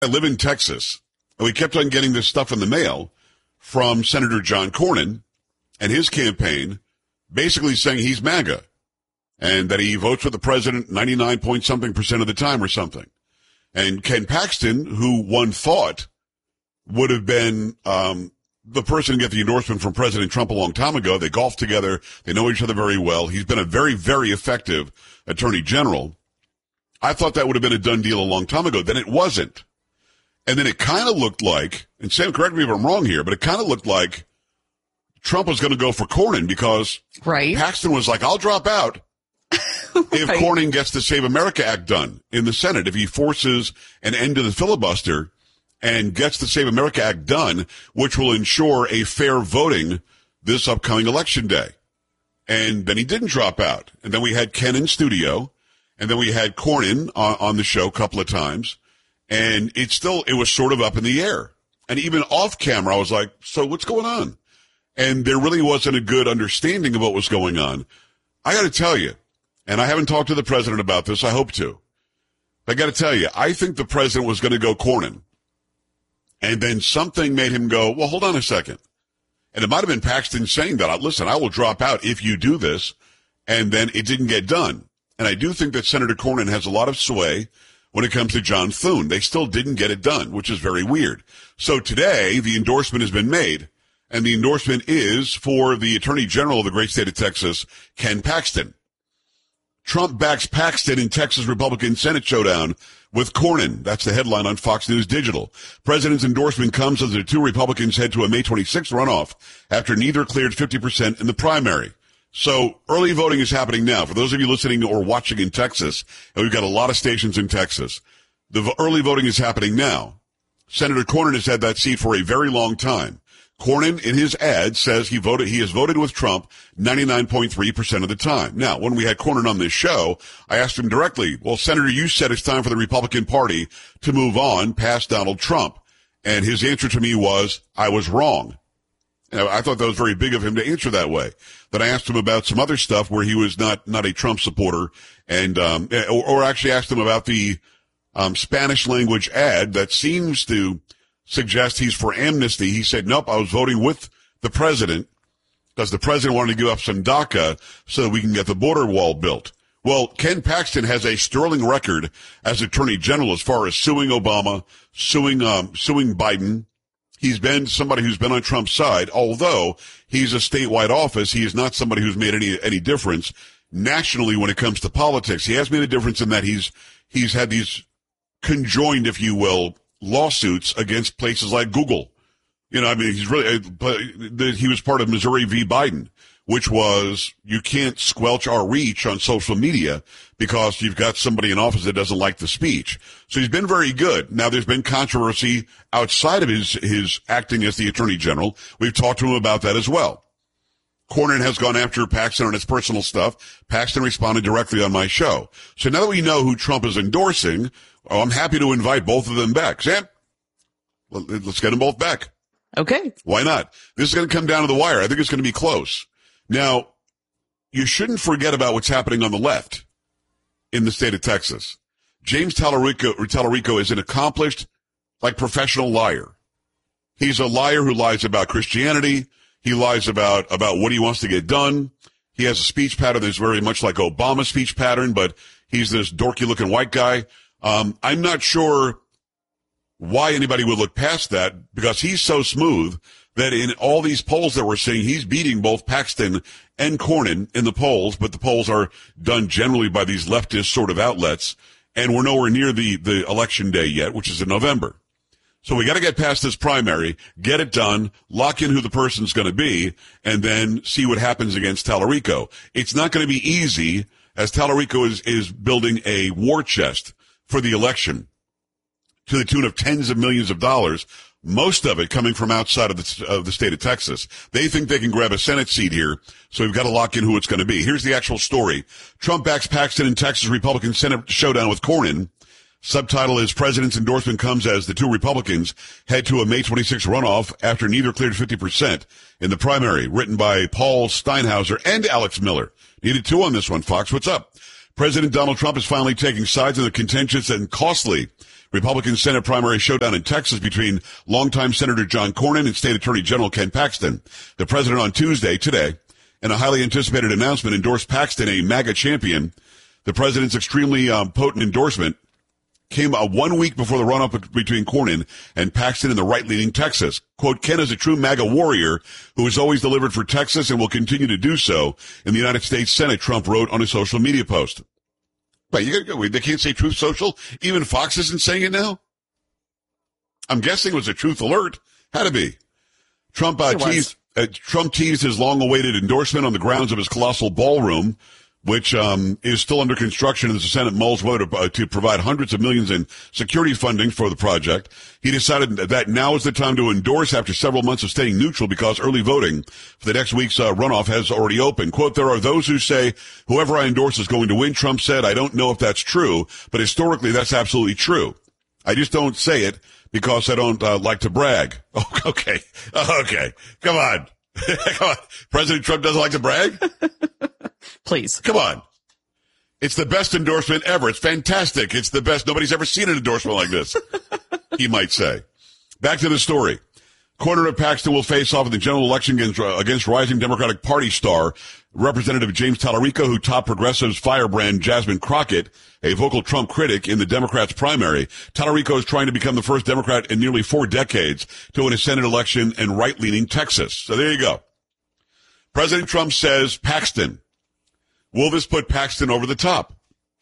I live in Texas, and we kept on getting this stuff in the mail from Senator John Cornyn and his campaign, basically saying he's MAGA and that he votes with the president 99 point something percent of the time or something. And Ken Paxton, who one thought would have been the person to get the endorsement from President Trump a long time ago. They golfed together. They know each other very well. He's been a very, very effective attorney general. I thought that would have been a done deal a long time ago. Then it wasn't. And then it kind of looked like, and Sam, correct me if I'm wrong here, but it kind of looked like Trump was going to go for Cornyn because Paxton was like, I'll drop out if Cornyn gets the Save America Act done in the Senate. If he forces an end to the filibuster and gets the Save America Act done, which will ensure a fair voting this upcoming election day. And then he didn't drop out. And then we had Ken in studio, and then we had Cornyn on the show a couple of times. And it was sort of up in the air. And even off camera, I was like, so what's going on? And there really wasn't a good understanding of what was going on. I got to tell you, and I haven't talked to the president about this, I hope to. I got to tell you, I think the president was going to go Cornyn. And then something made him go, well, hold on a second. And it might have been Paxton saying that, listen, I will drop out if you do this. And then it didn't get done. And I do think that Senator Cornyn has a lot of sway when it comes to John Thune. They still didn't get it done, which is very weird. So today, the endorsement has been made, and the endorsement is for the Attorney General of the great state of Texas, Ken Paxton. Trump backs Paxton in Texas Republican Senate showdown with Cornyn. That's the headline on Fox News Digital. President's endorsement comes as the two Republicans head to a May 26th runoff after neither cleared 50% in the primary. So early voting is happening now. For those of you listening or watching in Texas, and we've got a lot of stations in Texas, the early voting is happening now. Senator Cornyn has had that seat for a very long time. Cornyn, in his ad, says he has voted with Trump 99.3% of the time. Now, when we had Cornyn on this show, I asked him directly, well, Senator, you said it's time for the Republican Party to move on past Donald Trump. And his answer to me was, I was wrong. And I thought that was very big of him to answer that way. Then I asked him about some other stuff where he was not a Trump supporter, and or actually asked him about the Spanish language ad that seems to suggest he's for amnesty. He said, nope, I was voting with the president because the president wanted to give up some DACA so that we can get the border wall built. Well, Ken Paxton has a sterling record as Attorney General as far as suing Obama, suing Biden. He's been somebody who's been on Trump's side, although he's a statewide office. He is not somebody who's made any difference nationally when it comes to politics. He has made a difference in that he's had these conjoined, if you will, lawsuits against places like Google. You know, I mean, he was part of Missouri v. Biden, which was you can't squelch our reach on social media because you've got somebody in office that doesn't like the speech. So he's been very good. Now, there's been controversy outside of his acting as the Attorney General. We've talked to him about that as well. Cornyn has gone after Paxton on his personal stuff. Paxton responded directly on my show. So now that we know who Trump is endorsing, I'm happy to invite both of them back. Sam, let's get them both back. Okay. Why not? This is going to come down to the wire. I think it's going to be close. Now, you shouldn't forget about what's happening on the left in the state of Texas. James Tallarico is an accomplished, professional liar. He's a liar who lies about Christianity. He lies about what he wants to get done. He has a speech pattern that's very much like Obama's speech pattern, but he's this dorky-looking white guy. I'm not sure why anybody would look past that because he's so smooth that in all these polls that we're seeing, he's beating both Paxton and Cornyn in the polls, but the polls are done generally by these leftist sort of outlets, and we're nowhere near the election day yet, which is in November. So we got to get past this primary, get it done, lock in who the person's going to be, and then see what happens against Tallarico. It's not going to be easy, as Tallarico is building a war chest for the election to the tune of tens of millions of dollars, most of it coming from outside of the state of Texas. They think they can grab a Senate seat here, so we've got to lock in who it's going to be. Here's the actual story. Trump backs Paxton in Texas Republican Senate showdown with Cornyn. Subtitle is President's endorsement comes as the two Republicans head to a May 26 runoff after neither cleared 50% in the primary. Written by Paul Steinhauser and Alex Miller. Needed two on this one, Fox. What's up? President Donald Trump is finally taking sides in the contentious and costly Republican Senate primary showdown in Texas between longtime Senator John Cornyn and State Attorney General Ken Paxton. The president on Tuesday, today, in a highly anticipated announcement, endorsed Paxton, a MAGA champion. The president's extremely potent endorsement came 1 week before the runoff between Cornyn and Paxton in the right-leaning Texas. Quote, Ken is a true MAGA warrior who has always delivered for Texas and will continue to do so in the United States Senate, Trump wrote on a social media post. Wait, they can't say Truth Social? Even Fox isn't saying it now? I'm guessing it was a Truth Alert. Had to be. Trump teased his long-awaited endorsement on the grounds of his colossal ballroom, which is still under construction as the Senate mulls whether to provide hundreds of millions in security funding for the project. He decided that now is the time to endorse after several months of staying neutral because early voting for the next week's runoff has already opened. Quote, there are those who say whoever I endorse is going to win. Trump said, I don't know if that's true, but historically that's absolutely true. I just don't say it because I don't like to brag. Oh, okay. Come on. Come on. President Trump doesn't like to brag? Please. Come on. It's the best endorsement ever. It's fantastic. It's the best. Nobody's ever seen an endorsement like this, he might say. Back to the story. Cornyn and Paxton will face off in the general election against rising Democratic Party star Representative James Tallarico, who topped progressives' firebrand Jasmine Crockett, a vocal Trump critic, in the Democrats' primary. Tallarico is trying to become the first Democrat in nearly 4 decades to win a Senate election in right-leaning Texas. So there you go. President Trump says Paxton. Will this put Paxton over the top?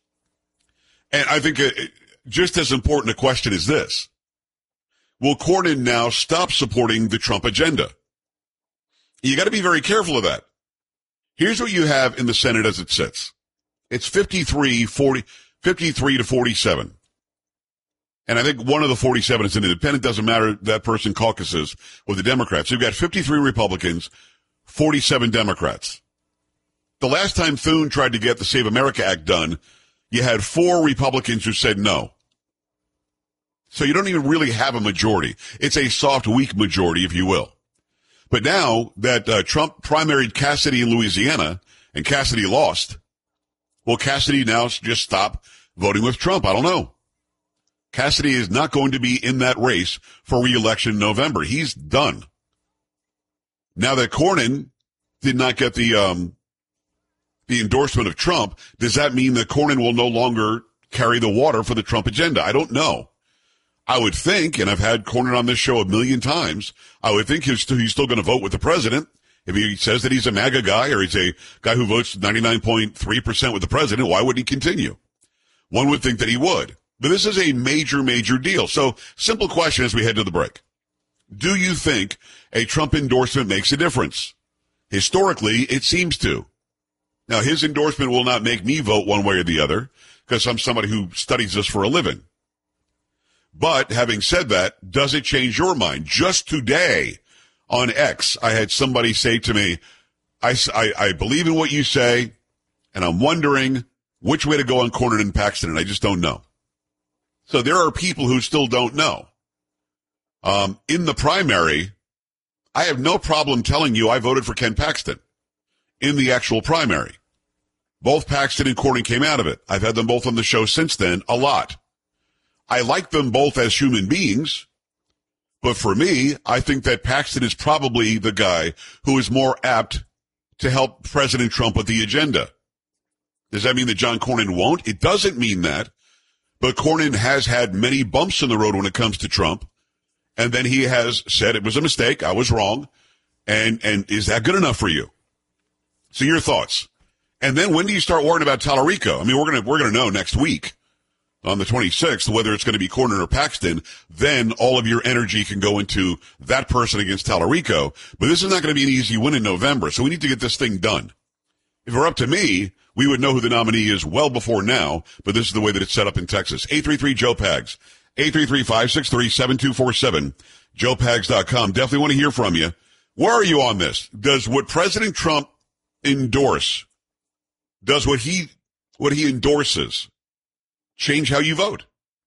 And I think just as important a question is this. Will Cornyn now stop supporting the Trump agenda? You got to be very careful of that. Here's what you have in the Senate as it sits. It's 53 to 47. And I think one of the 47 is an independent. Doesn't matter. That person caucuses with the Democrats. You've got 53 Republicans, 47 Democrats. The last time Thune tried to get the Save America Act done, you had 4 Republicans who said no. So you don't even really have a majority. It's a soft, weak majority, if you will. But now that Trump primaried Cassidy in Louisiana and Cassidy lost, will Cassidy now just stop voting with Trump? I don't know. Cassidy is not going to be in that race for re-election in November. He's done. Now that Cornyn did not get the endorsement of Trump, does that mean that Cornyn will no longer carry the water for the Trump agenda? I don't know. I would think, and I've had Cornyn on this show a million times, I would think he's still going to vote with the president. If he says that he's a MAGA guy or he's a guy who votes 99.3% with the president, why would he continue? One would think that he would. But this is a major, major deal. So, simple question as we head to the break. Do you think a Trump endorsement makes a difference? Historically, it seems to. Now, his endorsement will not make me vote one way or the other because I'm somebody who studies this for a living. But having said that, does it change your mind? Just today on X, I had somebody say to me, I believe in what you say, and I'm wondering which way to go on Cornyn and Paxton, and I just don't know. So there are people who still don't know. In the primary, I have no problem telling you I voted for Ken Paxton in the actual primary. Both Paxton and Cornyn came out of it. I've had them both on the show since then a lot. I like them both as human beings, but for me, I think that Paxton is probably the guy who is more apt to help President Trump with the agenda. Does that mean that John Cornyn won't? It doesn't mean that, but Cornyn has had many bumps in the road when it comes to Trump, and then he has said it was a mistake, I was wrong, and is that good enough for you? So your thoughts. And then when do you start worrying about Tallarico? I mean, we're gonna know next week on the 26th whether it's going to be Cornyn or Paxton. Then all of your energy can go into that person against Tallarico. But this is not going to be an easy win in November, so we need to get this thing done. If it were up to me, we would know who the nominee is well before now, but this is the way that it's set up in Texas. 833-JOE-PAGS, 833-563-7247, joepags.com. Definitely want to hear from you. Where are you on this? Does what President Trump endorse, does what he endorses change how you vote?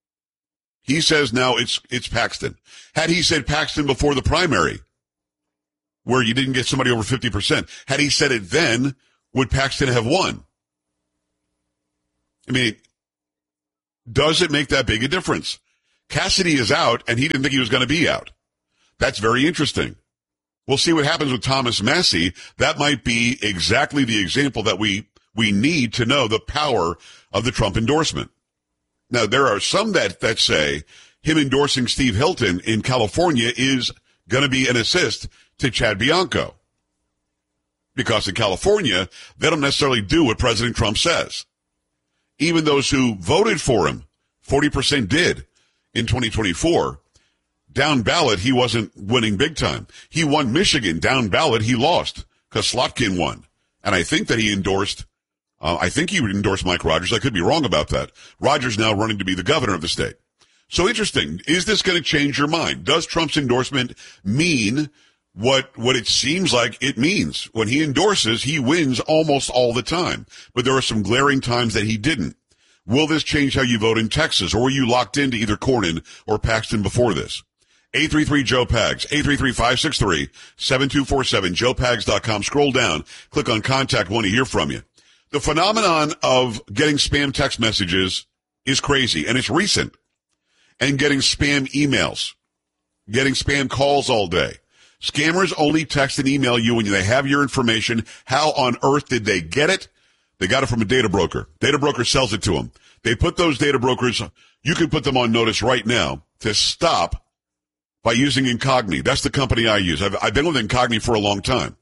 He says now it's Paxton. Had he said Paxton before the primary, where you didn't get somebody over 50%, had he said it then, would Paxton have won? I mean, does it make that big a difference? Cassidy is out, and he didn't think he was going to be out. That's very interesting. We'll see what happens with Thomas Massie. That might be exactly the example that we need to know the power of the Trump endorsement. Now, there are some that say him endorsing Steve Hilton in California is going to be an assist to Chad Bianco. Because in California, they don't necessarily do what President Trump says. Even those who voted for him, 40% did in 2024. Down ballot, he wasn't winning big time. He won Michigan. Down ballot, he lost because Slotkin won. And I think that he endorsed, Mike Rogers. I could be wrong about that. Rogers now running to be the governor of the state. So interesting. Is this going to change your mind? Does Trump's endorsement mean what it seems like it means? When he endorses, he wins almost all the time. But there are some glaring times that he didn't. Will this change how you vote in Texas? Or were you locked into either Cornyn or Paxton before this? 833-JOE-PAGS, 833-563-7247, joepags.com. Scroll down, click on contact, want to hear from you. The phenomenon of getting spam text messages is crazy, and it's recent. And getting spam emails, getting spam calls all day. Scammers only text and email you when they have your information. How on earth did they get it? They got it from a data broker. Data broker sells it to them. They put those data brokers, you can put them on notice right now to stop by using Incogni. That's the company I use. I've been with Incogni for a long time.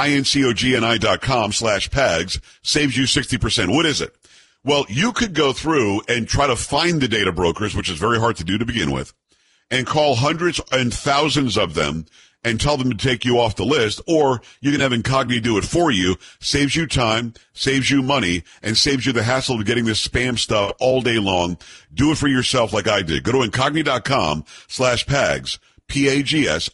incogni.com/PAGS saves you 60%. What is it? Well, you could go through and try to find the data brokers, which is very hard to do to begin with, and call hundreds and thousands of them and tell them to take you off the list, or you can have Incogni do it for you. Saves you time, saves you money, and saves you the hassle of getting this spam stuff all day long. Do it for yourself like I did. Go to Incogni.com/PAGS, PAGS,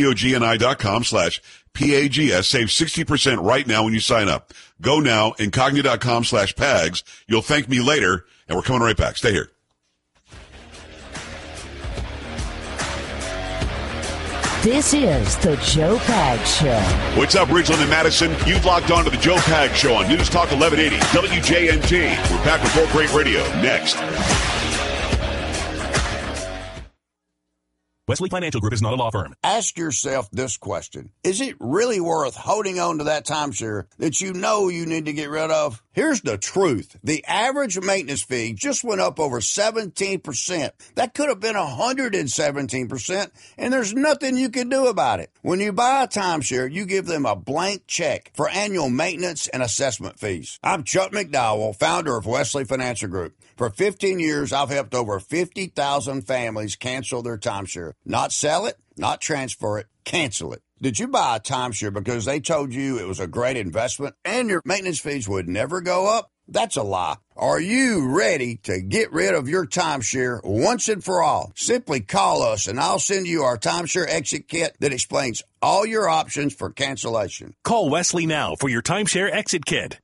INCOGNI.com/PAGS. Save 60% right now when you sign up. Go now, Incogni.com/PAGS. You'll thank me later, and we're coming right back. Stay here. This is the Joe Pags Show. What's up, Ridgeland and Madison? You've logged on to the Joe Pags Show on News Talk 1180 WJNT. We're back with more great radio next. Wesley Financial Group is not a law firm. Ask yourself this question. Is it really worth holding on to that timeshare that you know you need to get rid of? Here's the truth. The average maintenance fee just went up over 17%. That could have been 117%, and there's nothing you can do about it. When you buy a timeshare, you give them a blank check for annual maintenance and assessment fees. I'm Chuck McDowell, founder of Wesley Financial Group. For 15 years, I've helped over 50,000 families cancel their timeshare. Not sell it, not transfer it, cancel it. Did you buy a timeshare because they told you it was a great investment and your maintenance fees would never go up? That's a lie. Are you ready to get rid of your timeshare once and for all? Simply call us and I'll send you our timeshare exit kit that explains all your options for cancellation. Call Wesley now for your timeshare exit kit.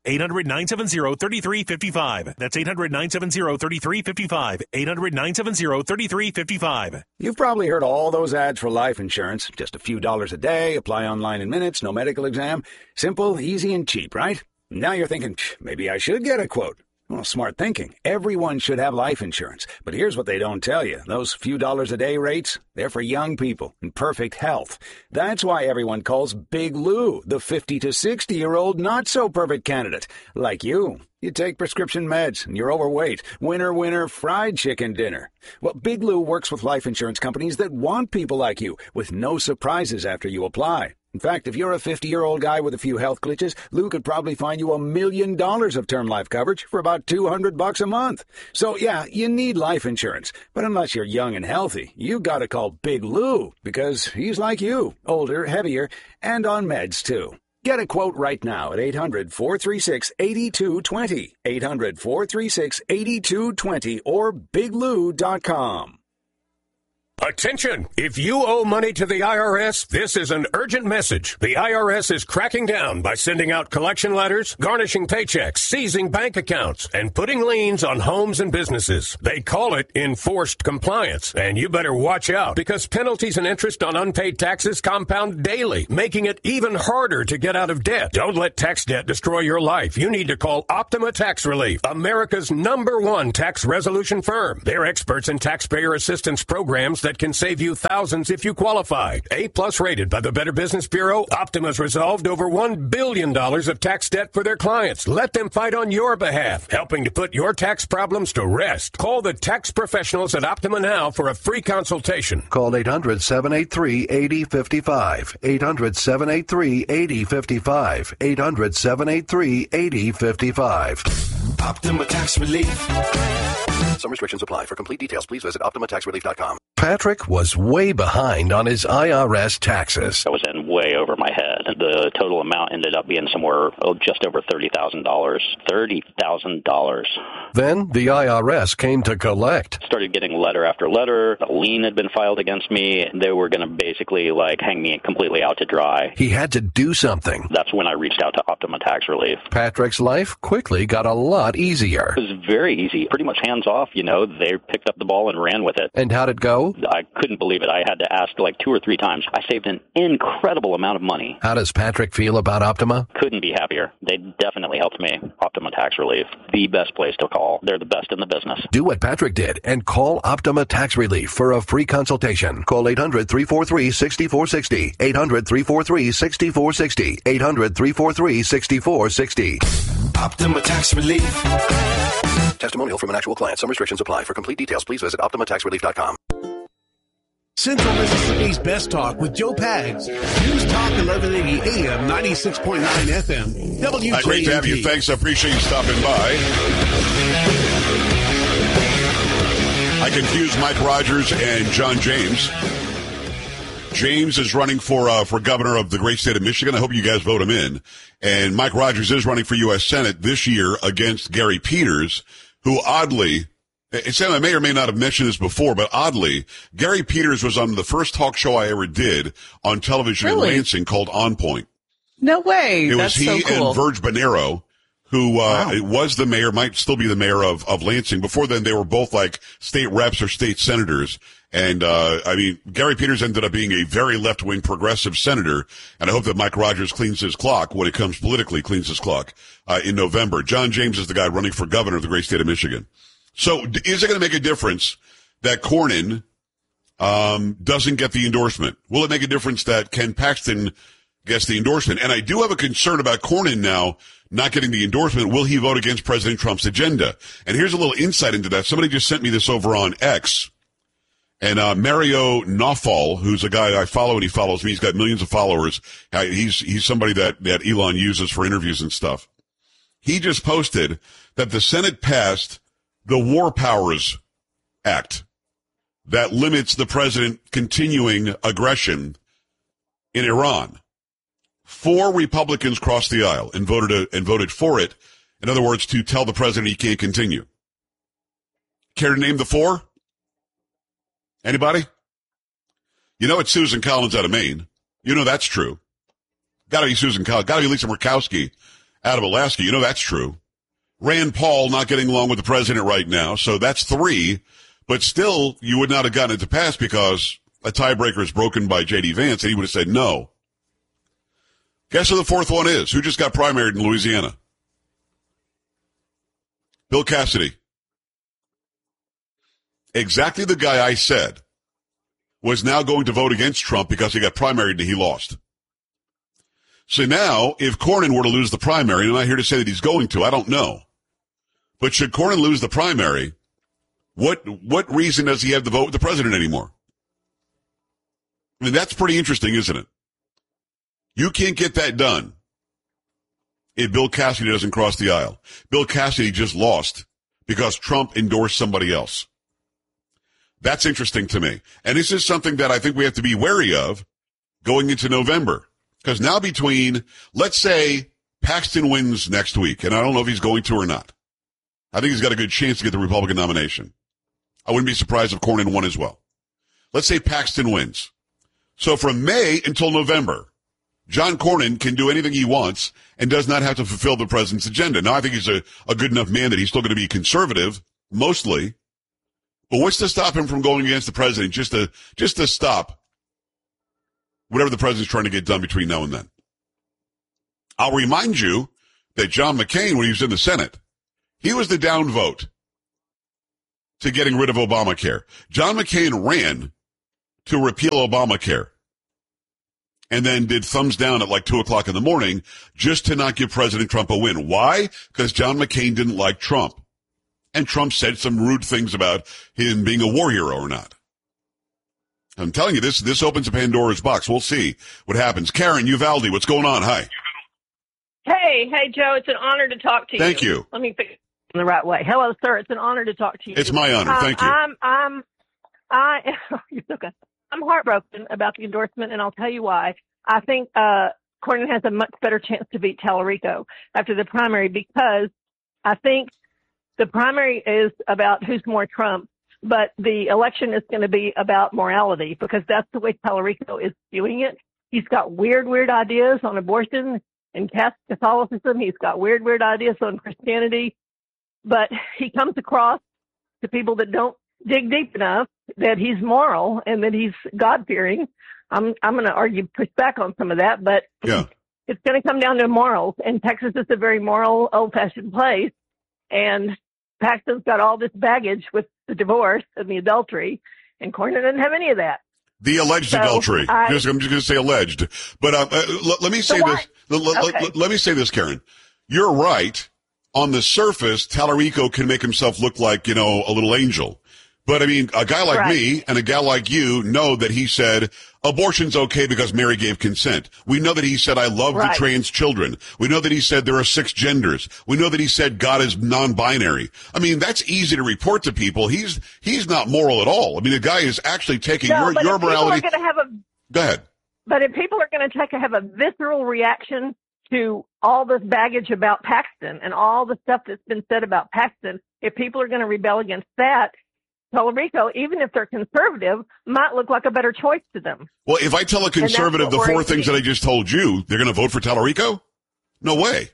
800-970-3355. That's 800-970-3355. 800-970-3355. You've probably heard all those ads for life insurance. Just a few dollars a day, apply online in minutes, no medical exam. Simple, easy, and cheap, right? Now you're thinking, maybe I should get a quote. Well, smart thinking. Everyone should have life insurance. But here's what they don't tell you. Those few dollars a day rates, they're for young people in perfect health. That's why everyone calls Big Lou the 50 to 60-year-old not-so-perfect candidate. Like you. You take prescription meds, and you're overweight. Winner, winner, fried chicken dinner. Well, Big Lou works with life insurance companies that want people like you, with no surprises after you apply. In fact, if you're a 50-year-old guy with a few health glitches, Lou could probably find you $1 million of term life coverage for about $200 a month. So, yeah, you need life insurance. But unless you're young and healthy, you gotta call Big Lou, because he's like you, older, heavier, and on meds, too. Get a quote right now at 800-436-8220, 800-436-8220, or biglou.com. Attention! If you owe money to the IRS, this is an urgent message. The IRS is cracking down by sending out collection letters, garnishing paychecks, seizing bank accounts, and putting liens on homes and businesses. They call it enforced compliance, and you better watch out because penalties and interest on unpaid taxes compound daily, making it even harder to get out of debt. Don't let tax debt destroy your life. You need to call Optima Tax Relief, America's #1 tax resolution firm. They're experts in taxpayer assistance programs that can save you thousands if you qualify. A+ rated by the Better Business Bureau, Optima's resolved over $1 billion of tax debt for their clients. Let them fight on your behalf, helping to put your tax problems to rest. Call the tax professionals at Optima now for a free consultation. Call 800-783-8055. 800-783-8055. 800-783-8055. Optima Tax Relief. Some restrictions apply. For complete details, please visit OptimaTaxRelief.com. Patrick was way behind on his IRS taxes. I was in way over my head. The total amount ended up being somewhere just over $30,000. $30,000. Then the IRS came to collect. Started getting letter after letter. A lien had been filed against me. They were going to basically hang me completely out to dry. He had to do something. That's when I reached out to Optima Tax Relief. Patrick's life quickly got a lot easier. It was very easy. Pretty much hands off, They picked up the ball and ran with it. And how'd it go? I couldn't believe it. I had to ask 2 or 3 times. I saved an incredible amount of money. How does Patrick feel about Optima? Couldn't be happier. They definitely helped me. Optima Tax Relief, the best place to call. They're the best in the business. Do what Patrick did and call Optima Tax Relief for a free consultation. Call 800-343-6460. 800-343-6460. 800-343-6460. Optima Tax Relief. Testimonial from an actual client. Some restrictions apply. For complete details, please visit OptimaTaxRelief.com. Central Mississippi's Best Talk with Joe Pags. News Talk 1180 AM, 96.9 FM. WJMP. Great to have you. Thanks. I appreciate you stopping by. I confused Mike Rogers and John James. James is running for governor of the great state of Michigan. I hope you guys vote him in. And Mike Rogers is running for U.S. Senate this year against Gary Peters, who oddly, Sam, I may or may not have mentioned this before, but oddly, Gary Peters was on the first talk show I ever did on television in Lansing called On Point. No way. It That's was he so cool. and Verge Bonero, who was the mayor, might still be the mayor of Lansing. Before then, they were both state reps or state senators. And, Gary Peters ended up being a very left-wing progressive senator. And I hope that Mike Rogers cleans his clock when it comes politically, cleans his clock, in November. John James is the guy running for governor of the great state of Michigan. So is it going to make a difference that Cornyn, doesn't get the endorsement? Will it make a difference that Ken Paxton gets the endorsement? And I do have a concern about Cornyn now not getting the endorsement. Will he vote against President Trump's agenda? And here's a little insight into that. Somebody just sent me this over on X. And Mario Nawfal, who's a guy I follow and he follows me, he's got millions of followers. He's somebody that Elon uses for interviews and stuff. He just posted that the Senate passed the War Powers Act that limits the president continuing aggression in Iran. 4 Republicans crossed the aisle and voted for it. In other words, to tell the president he can't continue. Care to name the 4? Anybody? It's Susan Collins out of Maine. That's true. Gotta be Susan Collins. Gotta be Lisa Murkowski out of Alaska. That's true. Rand Paul not getting along with the president right now. So that's 3. But still, you would not have gotten it to pass because a tiebreaker is broken by J.D. Vance and he would have said no. Guess who the 4th one is? Who just got primaried in Louisiana? Bill Cassidy. Exactly the guy I said was now going to vote against Trump because he got primaried and he lost. So now, if Cornyn were to lose the primary, and I'm not here to say that he's going to, I don't know. But should Cornyn lose the primary, what reason does he have to vote with the president anymore? I mean, that's pretty interesting, isn't it? You can't get that done if Bill Cassidy doesn't cross the aisle. Bill Cassidy just lost because Trump endorsed somebody else. That's interesting to me. And this is something that I think we have to be wary of going into November. Because now between, let's say, Paxton wins next week, and I don't know if he's going to or not. I think he's got a good chance to get the Republican nomination. I wouldn't be surprised if Cornyn won as well. Let's say Paxton wins. So from May until November, John Cornyn can do anything he wants and does not have to fulfill the president's agenda. Now, I think he's a good enough man that he's still going to be conservative, mostly. But what's to stop him from going against the president just to stop whatever the president's trying to get done between now and then? I'll remind you that John McCain, when he was in the Senate, he was the down vote to getting rid of Obamacare. John McCain ran to repeal Obamacare and then did thumbs down at like 2 o'clock in the morning just to not give President Trump a win. Why? Because John McCain didn't like Trump. And Trump said some rude things about him being a war hero or not. I'm telling you, this opens a Pandora's box. We'll see what happens. Karen Uvalde, what's going on? Hi. Hey, Joe. It's an honor to talk to you. Thank you. Let me pick it in the right way. Hello, sir. It's an honor to talk to you. It's my honor. Thank you. Okay. I'm heartbroken about the endorsement, and I'll tell you why. I think Cornyn has a much better chance to beat Tallarico after the primary, because I think the primary is about who's more Trump, but the election is going to be about morality, because that's the way Tallarico is viewing it. He's got weird ideas on abortion and Catholicism. He's got weird ideas on Christianity, but he comes across to people that don't dig deep enough that he's moral and that he's God-fearing. I'm going to push back on some of that, but yeah, it's going to come down to morals. And Texas is a very moral, old-fashioned place. And Paxton's got all this baggage with the divorce and the adultery, and Cornyn doesn't have any of that. The alleged adultery. I'm just going to say alleged. But let me say this. Let me say this, Karen. You're right. On the surface, Tallarico can make himself look like, a little angel. But, I mean, a guy like me and a gal like you know that he said abortion's okay because Mary gave consent. We know that he said, I love the trans children. We know that he said there are 6 genders. We know that he said God is non-binary. I mean, that's easy to report to people. He's not moral at all. I mean, the guy is actually taking your morality. Go ahead. But if people are going to have a visceral reaction to all this baggage about Paxton and all the stuff that's been said about Paxton, if people are going to rebel against that, Tallarico, even if they're conservative, might look like a better choice to them. Well, if I tell a conservative the 4 things that I just told you, they're going to vote for Tallarico? No way.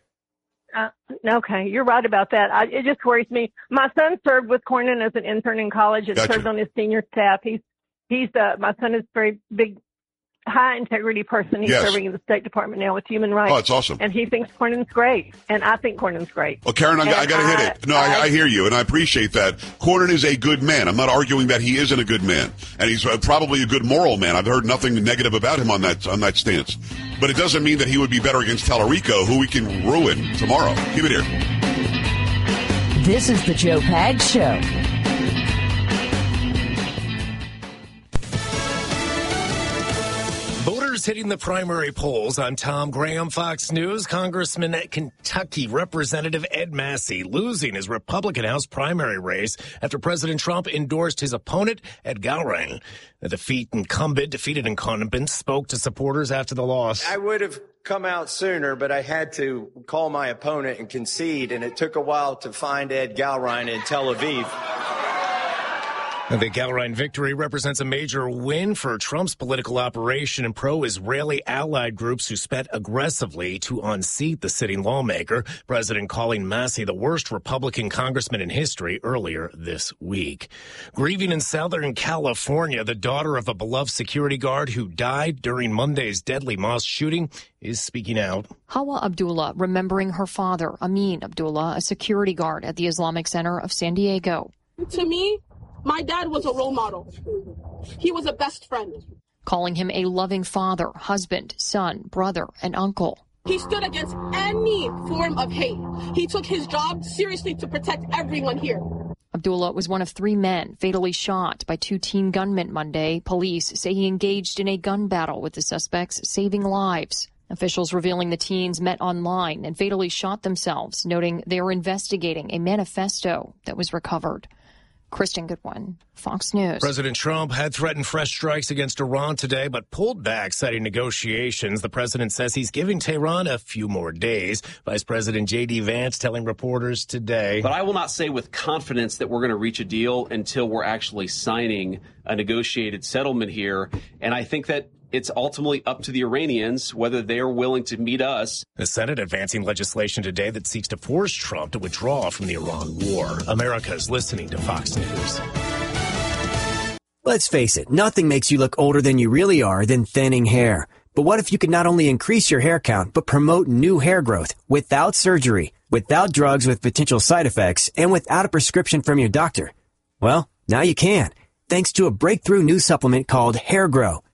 Okay, you're right about that. It just worries me. My son served with Cornyn as an intern in college and served on his senior staff. My son is a very big, high integrity person. He's serving in the State Department now with Human Rights. Oh, that's awesome. And he thinks Cornyn's great, and I think Cornyn's great. Well, Karen, I got to hit it. No, I hear you, and I appreciate that. Cornyn is a good man. I'm not arguing that he isn't a good man, and he's probably a good moral man. I've heard nothing negative about him on that stance. But it doesn't mean that he would be better against Tallarico, who we can ruin tomorrow. Keep it here. This is the Joe Pags Show. Voters hitting the primary polls. I'm Tom Graham, Fox News. Congressman at Kentucky Representative Ed Massey losing his Republican House primary race after President Trump endorsed his opponent, Ed Gowring. The defeated incumbent spoke to supporters after the loss. I would have come out sooner, but I had to call my opponent and concede, and it took a while to find Ed Gowring in Tel Aviv. The Gowring victory represents a major win for Trump's political operation and pro-Israeli allied groups who spent aggressively to unseat the sitting lawmaker. President calling Massey the worst Republican congressman in history earlier this week. Grieving in Southern California, the daughter of a beloved security guard who died during Monday's deadly mosque shooting is speaking out. Hawa Abdullah remembering her father, Amin Abdullah, a security guard at the Islamic Center of San Diego. To me, my dad was a role model. He was a best friend. Calling him a loving father, husband, son, brother, and uncle. He stood against any form of hate. He took his job seriously to protect everyone here. Abdullah was one of 3 men fatally shot by 2 teen gunmen Monday. Police say he engaged in a gun battle with the suspects, saving lives. Officials revealing the teens met online and fatally shot themselves, noting they are investigating a manifesto that was recovered. Kristen Goodwin, Fox News. President Trump had threatened fresh strikes against Iran today, but pulled back, citing negotiations. The president says he's giving Tehran a few more days. Vice President J.D. Vance telling reporters today. But I will not say with confidence that we're going to reach a deal until we're actually signing a negotiated settlement here. And I think that it's ultimately up to the Iranians whether they're willing to meet us. The Senate advancing legislation today that seeks to force Trump to withdraw from the Iran war. America's listening to Fox News. Let's face it, nothing makes you look older than you really are than thinning hair. But what if you could not only increase your hair count, but promote new hair growth without surgery, without drugs with potential side effects, and without a prescription from your doctor? Well, now you can, thanks to a breakthrough new supplement called Hair Grow.